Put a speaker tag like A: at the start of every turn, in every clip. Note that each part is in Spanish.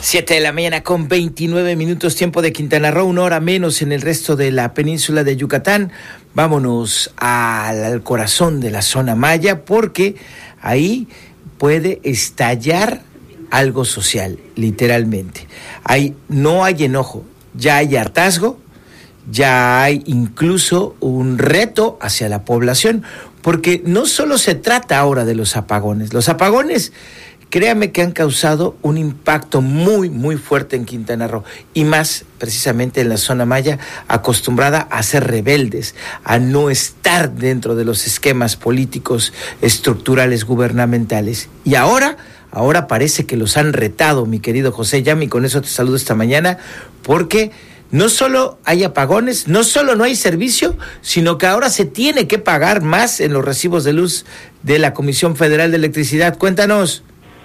A: 7 de la mañana con 29 minutos, tiempo de Quintana Roo, 1 hora menos en el resto de la península de Yucatán. Vámonos al corazón de la zona maya, porque ahí puede estallar algo social, literalmente. No hay enojo, ya hay hartazgo, ya hay incluso un reto hacia la población, porque no solo se trata ahora de los apagones. Los apagones, créame que han causado un impacto muy, muy fuerte en Quintana Roo, y más precisamente en la zona maya, acostumbrada a ser rebeldes, a no estar dentro de los esquemas políticos estructurales gubernamentales. Y ahora parece que los han retado, mi querido José Llama, y con eso te saludo esta mañana, porque no solo hay apagones, no solo no hay servicio, sino que ahora se tiene que pagar más en los recibos de luz de la Comisión Federal de Electricidad. Cuéntanos.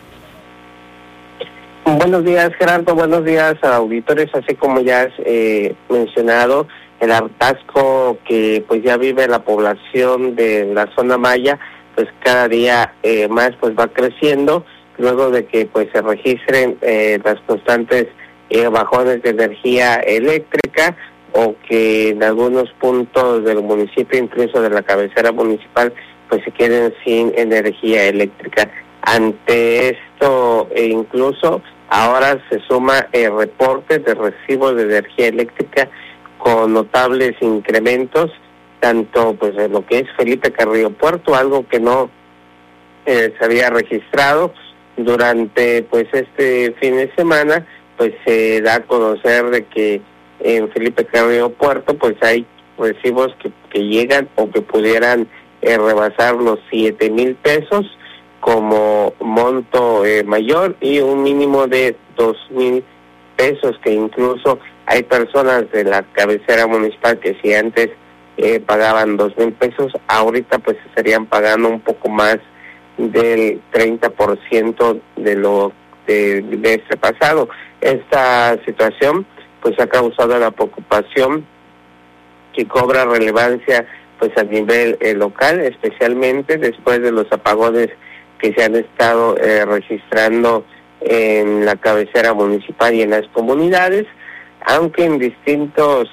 B: Buenos días, Gerardo. Buenos días a auditores. Así como ya has mencionado, el hartazgo que pues ya vive la población de la zona maya, pues cada día más pues va creciendo, luego de que pues se registren las constantes bajones de energía eléctrica, o que en algunos puntos del municipio, incluso de la cabecera municipal, pues se queden sin energía eléctrica. Ante esto, incluso ahora se suma el reporte de recibos de energía eléctrica con notables incrementos, tanto pues en lo que es Felipe Carrillo Puerto, algo que no se había registrado durante pues este fin de semana. Pues se da a conocer de que en Felipe Carrillo Puerto pues hay recibos que llegan o que pudieran rebasar los 7,000 pesos como monto mayor, y un mínimo de 2,000 pesos, que incluso hay personas de la cabecera municipal que si antes pagaban 2,000 pesos, ahorita pues estarían pagando un poco más del 30% de lo de este pasado. Esta situación pues ha causado la preocupación que cobra relevancia pues a nivel local, especialmente después de los apagones que se han estado registrando en la cabecera municipal y en las comunidades, aunque en distintos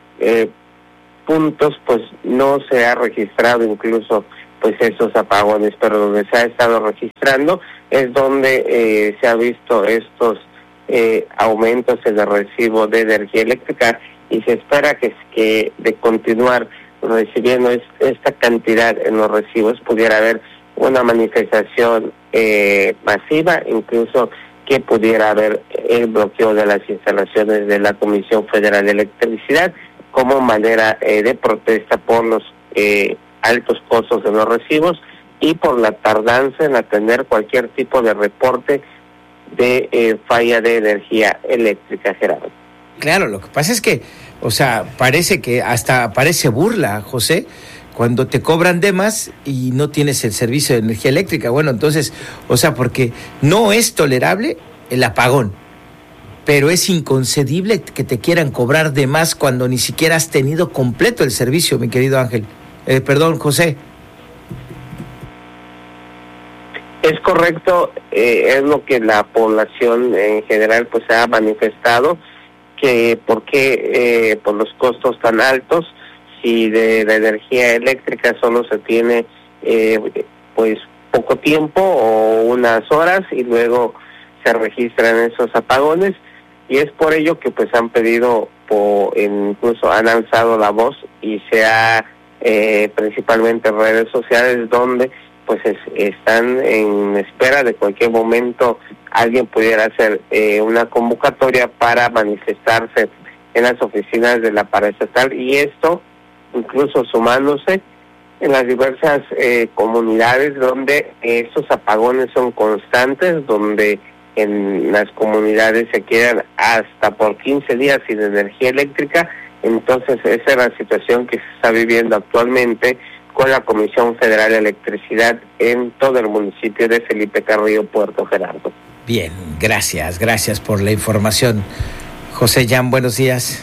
B: puntos pues no se ha registrado incluso pues esos apagones, pero donde se ha estado registrando es donde se ha visto estos aumentos en el recibo de energía eléctrica, y se espera que de continuar recibiendo esta cantidad en los recibos pudiera haber una manifestación masiva, incluso que pudiera haber el bloqueo de las instalaciones de la Comisión Federal de Electricidad como manera de protesta por los altos costos de los recibos y por la tardanza en atender cualquier tipo de reporte de falla de energía eléctrica, Gerardo.
A: Claro, lo que pasa es que, parece que hasta parece burla, José, cuando te cobran de más y no tienes el servicio de energía eléctrica. Bueno, entonces, porque no es tolerable el apagón, pero es inconcebible que te quieran cobrar de más cuando ni siquiera has tenido completo el servicio, mi querido Ángel. José.
B: Es correcto, es lo que la población en general pues ha manifestado, que por qué por los costos tan altos, si de la energía eléctrica solo se tiene pues poco tiempo o unas horas y luego se registran esos apagones, y es por ello que pues han pedido incluso han alzado la voz, y se ha principalmente en redes sociales donde pues están en espera de cualquier momento alguien pudiera hacer una convocatoria para manifestarse en las oficinas de la paraestatal, y esto incluso sumándose en las diversas comunidades donde estos apagones son constantes, donde en las comunidades se quedan hasta por 15 días sin energía eléctrica. Entonces esa es la situación que se está viviendo actualmente con la Comisión Federal de Electricidad en todo el municipio de Felipe Carrillo Puerto, Gerardo.
A: Bien, gracias por la información. José Jan, buenos días.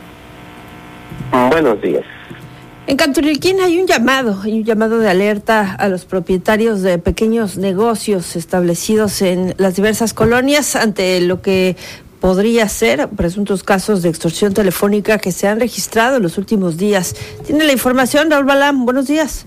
B: Buenos días.
C: En Cantunilquín hay un llamado de alerta a los propietarios de pequeños negocios establecidos en las diversas colonias ante lo que podría ser presuntos casos de extorsión telefónica que se han registrado en los últimos días. Tiene la información, Raúl Balam. Buenos días.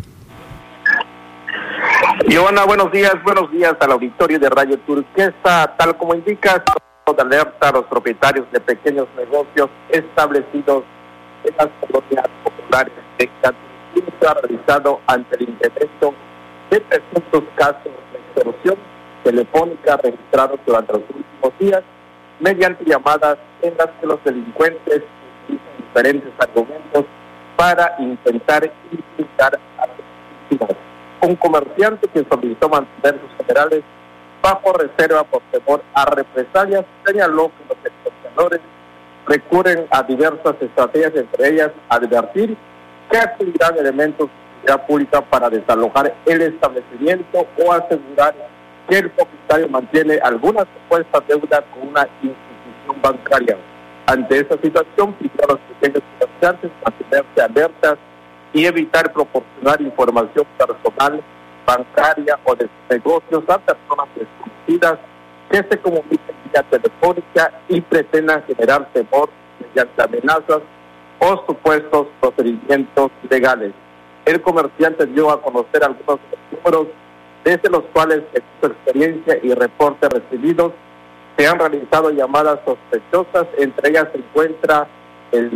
D: Joana, buenos días al auditorio de Radio Turquesa. Tal como indica, de alerta a los propietarios de pequeños negocios establecidos en las colonias populares de Catulquí, realizado ante el incremento de presuntos casos de extorsión telefónica registrados durante los últimos días, mediante llamadas en las que los delincuentes utilizan diferentes argumentos para intentar intimidar a las víctimas. Un comerciante que solicitó mantener sus generales bajo reserva por temor a represalias señaló que los extorsionadores recurren a diversas estrategias, entre ellas advertir que acudirán elementos de seguridad pública para desalojar el establecimiento o asegurar que el propietario mantiene alguna supuesta deuda con una institución bancaria. Ante esta situación, pidió a los pequeños comerciantes mantenerse alertas y evitar proporcionar información personal, bancaria o de sus negocios a personas desconocidas que se comuniquen vía telefónica y pretendan generar temor mediante amenazas o supuestos procedimientos legales. El comerciante dio a conocer algunos de los números desde los cuales, en su experiencia y reportes recibidos, se han realizado llamadas sospechosas. Entre ellas se encuentra el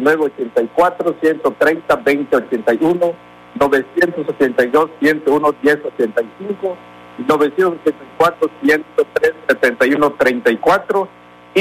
D: 984-130-2081, 982-101-1085, 984-103-7134 y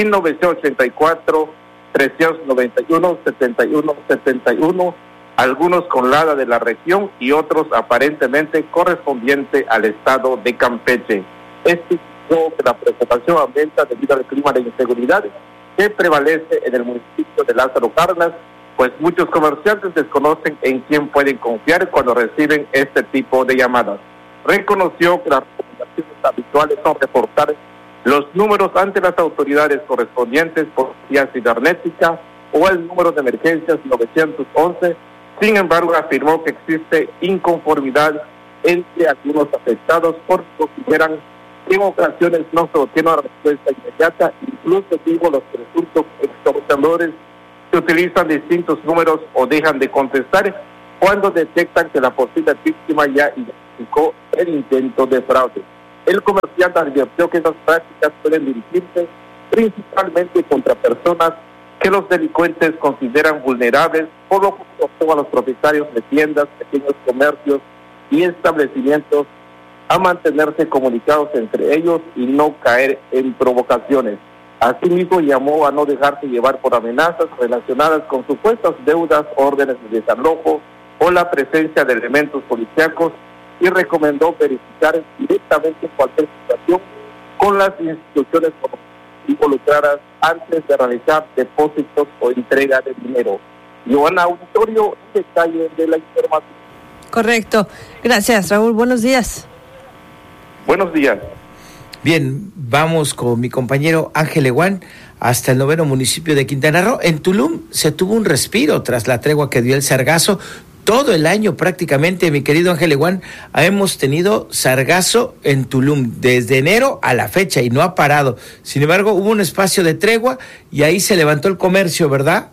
D: 984-391-7171, algunos con la ADA de la región y otros aparentemente correspondiente al estado de Campeche. Este indicó que la preocupación aumenta debido al clima de inseguridad que prevalece en el municipio de Lázaro Cárdenas, pues muchos comerciantes desconocen en quién pueden confiar cuando reciben este tipo de llamadas. Reconoció que las recomendaciones habituales son reportar los números ante las autoridades correspondientes por vía cibernética o el número de emergencias 911. Sin embargo, afirmó que existe inconformidad entre algunos afectados porque consideran que en ocasiones no se obtiene una respuesta inmediata. Incluso digo, los presuntos extorsionadores que utilizan distintos números o dejan de contestar cuando detectan que la posible víctima ya identificó el intento de fraude. El comerciante advirtió que esas prácticas pueden dirigirse principalmente contra personas que los delincuentes consideran vulnerables, por lo que exhortó a los propietarios de tiendas, pequeños comercios y establecimientos a mantenerse comunicados entre ellos y no caer en provocaciones. Asimismo, llamó a no dejarse llevar por amenazas relacionadas con supuestas deudas, órdenes de desalojo o la presencia de elementos policíacos, y recomendó verificar directamente cualquier situación con las instituciones involucradas antes de realizar depósitos o entrega de dinero. Joana, auditorio, en detalle de la información.
C: Correcto. Gracias, Raúl. Buenos días.
D: Buenos días.
A: Bien, vamos con mi compañero Ángel Eguán hasta el 9º municipio de Quintana Roo. En Tulum se tuvo un respiro tras la tregua que dio el sargazo. Todo el año prácticamente, mi querido Ángel Eguán, hemos tenido sargazo en Tulum desde enero a la fecha y no ha parado. Sin embargo, hubo un espacio de tregua y ahí se levantó el comercio, ¿verdad?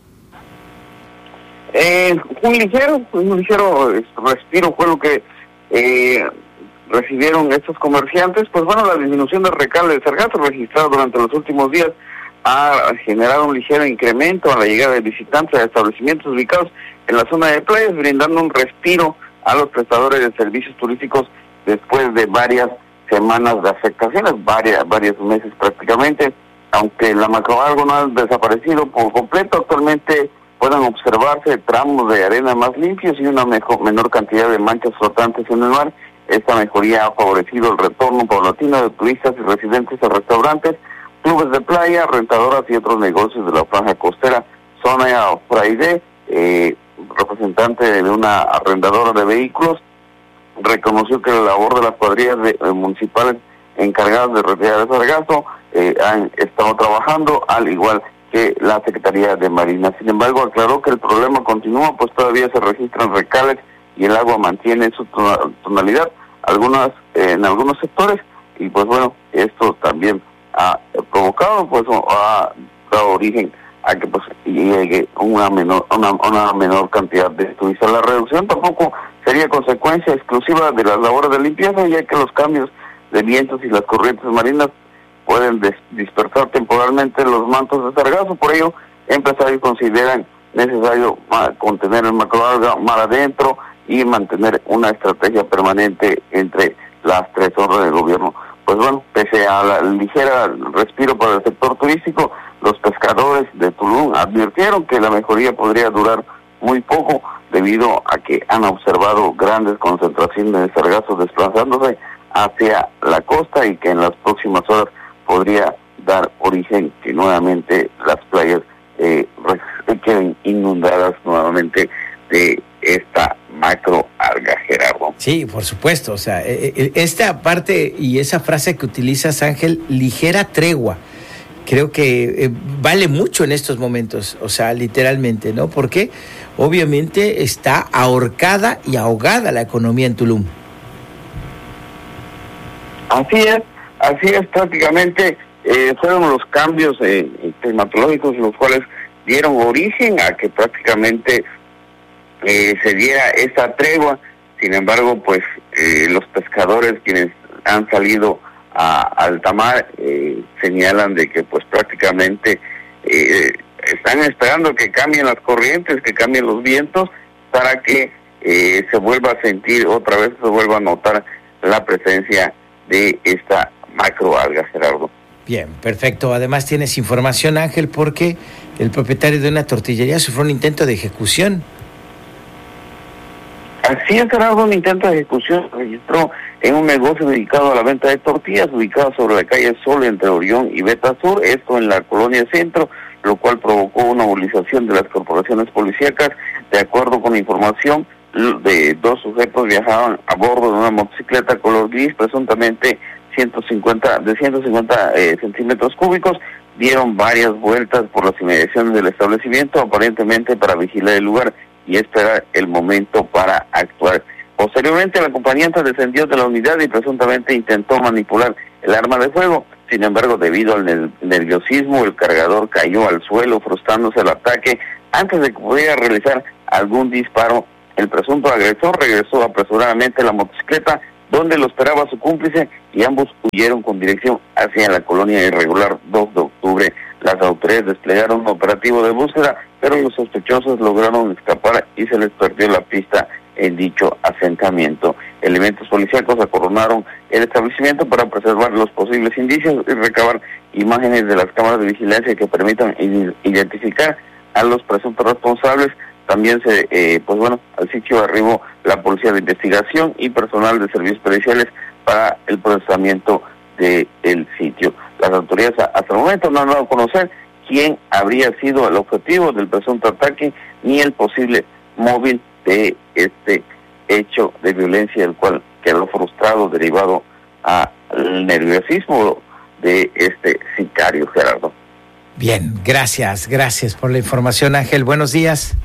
E: Un ligero respiro fue lo que recibieron estos comerciantes. Pues bueno, la disminución del recale de sargazo registrado durante los últimos días ha generado un ligero incremento a la llegada de visitantes a establecimientos ubicados en la zona de playas, brindando un respiro a los prestadores de servicios turísticos después de varias semanas de afectaciones, varios meses prácticamente. Aunque la macroalga no ha desaparecido por completo, actualmente pueden observarse tramos de arena más limpios y una menor cantidad de manchas flotantes en el mar. Esta mejoría ha favorecido el retorno paulatino de turistas y residentes a restaurantes, clubes de playa, rentadoras y otros negocios de la franja costera. Sonia Fraide, representante de una arrendadora de vehículos, reconoció que la labor de las cuadrillas municipales encargadas de retirar el sargazo han estado trabajando, al igual que la Secretaría de Marina. Sin embargo, aclaró que el problema continúa, pues todavía se registran recales y el agua mantiene su tonalidad en algunos sectores, y pues bueno, esto también ha provocado, pues ha dado origen a que pues llegue una menor cantidad de turistas. La reducción tampoco sería consecuencia exclusiva de las labores de limpieza, ya que los cambios de vientos y las corrientes marinas pueden dispersar temporalmente los mantos de sargazo. Por ello, empresarios consideran necesario contener el macroalga mar adentro y mantener una estrategia permanente entre las tres órdenes del gobierno. Pues bueno, pese a la ligera respiro para el sector turístico, los pescadores de Tulum advirtieron que la mejoría podría durar muy poco debido a que han observado grandes concentraciones de sargazo desplazándose hacia la costa y que en las próximas horas podría dar origen que nuevamente las playas queden inundadas nuevamente de esta macroalga, Gerardo.
A: Sí, por supuesto, o sea, esta parte y esa frase que utilizas, Ángel, ligera tregua, creo que vale mucho en estos momentos, o sea, literalmente, ¿no? Porque obviamente está ahorcada y ahogada la economía en Tulum.
E: Así es prácticamente, fueron los cambios climatológicos los cuales dieron origen a que prácticamente se diera esta tregua. Sin embargo, pues los pescadores quienes han salido a alta mar señalan de que pues prácticamente están esperando que cambien las corrientes, que cambien los vientos para que se vuelva a sentir otra vez, se vuelva a notar la presencia de esta macroalga, Gerardo.
A: Bien, perfecto. Además tienes información, Ángel, porque el propietario de una tortillería sufrió un intento de ejecución.
E: Así es, Gerardo, un intento de ejecución se registró en un negocio dedicado a la venta de tortillas, ubicado sobre la calle Sol entre Orión y Beta Sur, esto en la colonia Centro, lo cual provocó una movilización de las corporaciones policíacas. De acuerdo con la información, de dos sujetos viajaban a bordo de una motocicleta color gris, presuntamente 150 centímetros cúbicos, dieron varias vueltas por las inmediaciones del establecimiento, aparentemente para vigilar el lugar y esperar el momento para actuar. Posteriormente, el acompañante descendió de la unidad y presuntamente intentó manipular el arma de fuego. Sin embargo, debido al nerviosismo, el cargador cayó al suelo, frustrándose el ataque. Antes de que pudiera realizar algún disparo, el presunto agresor regresó apresuradamente a la motocicleta, donde lo esperaba su cómplice, y ambos huyeron con dirección hacia la colonia irregular 2 de octubre. Las autoridades desplegaron un operativo de búsqueda, pero los sospechosos lograron escapar y se les perdió la pista en dicho asentamiento. Elementos policíacos acordonaron el establecimiento para preservar los posibles indicios y recabar imágenes de las cámaras de vigilancia que permitan identificar a los presuntos responsables. También al sitio arribó la Policía de Investigación y personal de servicios periciales para el procesamiento del sitio. Las autoridades hasta el momento no han dado a conocer quién habría sido el objetivo del presunto ataque ni el posible móvil de este hecho de violencia, el cual quedó frustrado derivado al nerviosismo de este sicario, Gerardo.
A: Bien, gracias por la información, Ángel. Buenos días.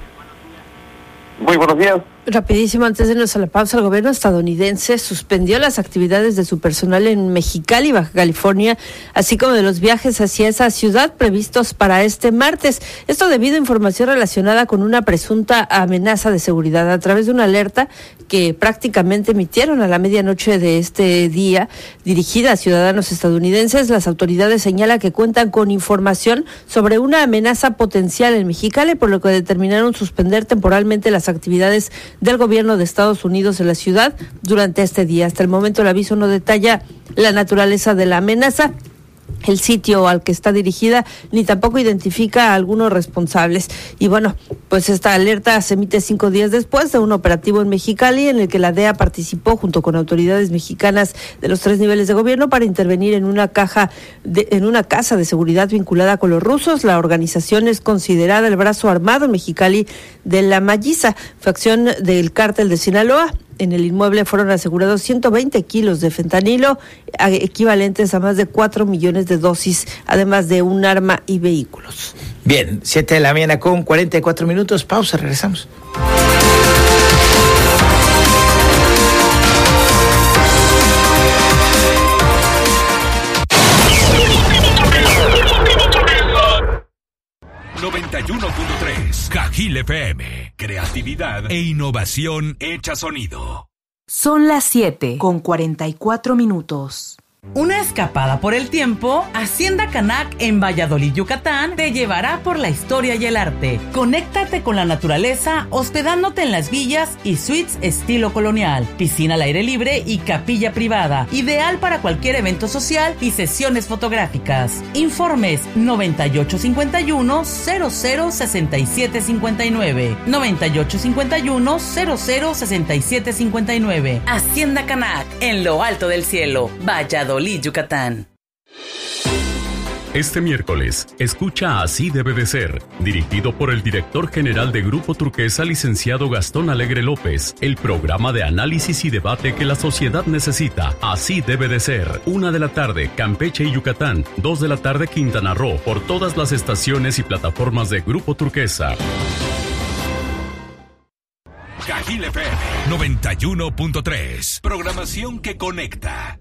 E: Muy buenos días.
C: Rapidísimo, antes de irnos a la pausa, el gobierno estadounidense suspendió las actividades de su personal en Mexicali, Baja California, así como de los viajes hacia esa ciudad previstos para este martes. Esto debido a información relacionada con una presunta amenaza de seguridad. A través de una alerta que prácticamente emitieron a la medianoche de este día, dirigida a ciudadanos estadounidenses, las autoridades señalan que cuentan con información sobre una amenaza potencial en Mexicali, por lo que determinaron suspender temporalmente las actividades del gobierno de Estados Unidos en la ciudad durante este día. Hasta el momento el aviso no detalla la naturaleza de la amenaza, el sitio al que está dirigida, ni tampoco identifica a algunos responsables. Y bueno, pues esta alerta se emite 5 días después de un operativo en Mexicali en el que la DEA participó junto con autoridades mexicanas de los 3 niveles de gobierno para intervenir en una casa de seguridad vinculada con los rusos. La organización es considerada el brazo armado en Mexicali de la Malliza, facción del cártel de Sinaloa. En el inmueble fueron asegurados 120 kilos de fentanilo, equivalentes a más de 4 millones de dosis, además de un arma y vehículos.
A: Bien, 7 de la mañana con 44 minutos. Pausa, regresamos.
F: 91.3. Cajil FM. Creatividad e innovación hecha sonido.
G: Son las 7:44.
H: Una escapada por el tiempo, Hacienda Canac en Valladolid, Yucatán, te llevará por la historia y el arte. Conéctate con la naturaleza hospedándote en las villas y suites estilo colonial, piscina al aire libre y capilla privada, ideal para cualquier evento social y sesiones fotográficas. Informes 9851-006759, 9851-006759. Hacienda Canac, en lo alto del cielo, Valladolid, Yucatán.
I: Este miércoles, escucha Así debe de ser, dirigido por el director general de Grupo Turquesa, licenciado Gastón Alegre López, el programa de análisis y debate que la sociedad necesita. Así debe de ser. 1 de la tarde, Campeche y Yucatán. 2 de la tarde, Quintana Roo, por todas las estaciones y plataformas de Grupo Turquesa.
F: Cajil FM 91.3. Programación que conecta.